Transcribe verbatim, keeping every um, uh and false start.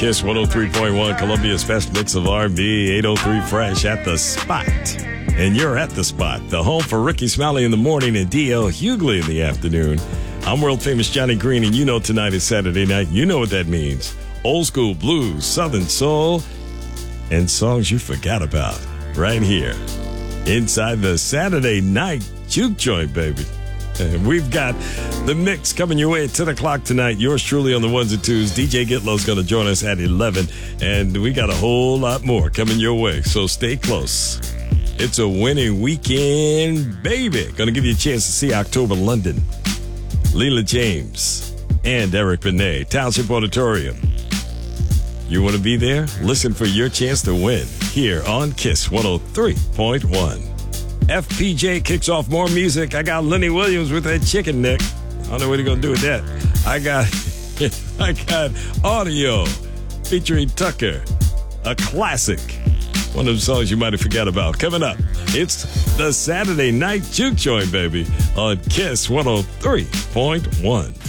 Kiss one oh three point one, Columbia's best mix of R and B, eight oh three Fresh at the spot. And you're at the spot, the home for Ricky Smiley in the morning and D L Hughley in the afternoon. I'm world-famous Johnny Green, and you know tonight is Saturday night. You know what that means. Old school blues, southern soul, and songs you forgot about right here inside the Saturday Night Juke Joint, baby. And we've got the mix coming your way at ten o'clock tonight. Yours truly on the ones and twos. D J Gitlow's going to join us at eleven, and we got a whole lot more coming your way, so stay close. It's a winning weekend, baby. Going to give you a chance to see October London, Leela James, and Eric Benet, Township Auditorium. You want to be there? Listen for your chance to win here on Kiss one oh three point one. F P J kicks off more music. I got Lenny Williams with that chicken neck. I don't know what he's going to do with that. I got, I got audio featuring Tucker, a classic. One of the songs you might have forgot about. Coming up, it's the Saturday Night Juke Joint, baby, on Kiss one oh three point one.